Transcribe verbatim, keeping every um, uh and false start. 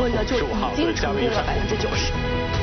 温呢就已经超过了百分之九十。